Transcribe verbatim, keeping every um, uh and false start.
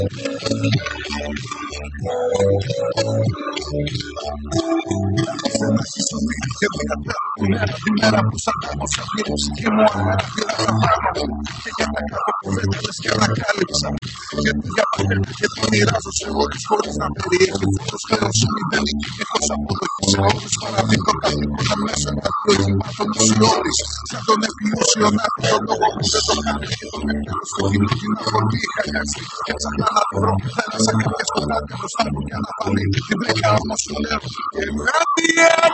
Και μια μέρα τη μέρα που σαν άμμοσα βγήκες και μου αναπήρα τα πράγματα μου και για τα κάτω που φέτρες και ανακάλυψα γιατί για πάντα και το μοιράζω σε όλους χωρίς να περιέχει φωτός χρέωση μηδενική και πως αποδοχή σε όλους παραδείγω καθήκοντα μέσα τα προηγημάτων τους όλης σαν τον επιμούσιο να πει τον λόγο που δεν το κάνει και τον επίπεδο στο κινητή να φορτεί είχα γιάξει και ψάχνα να τη βρω θέλασα κάποια σκοτάδια μπροστά μου για να βάλει την βρήκα όμως σου λέω και κάτι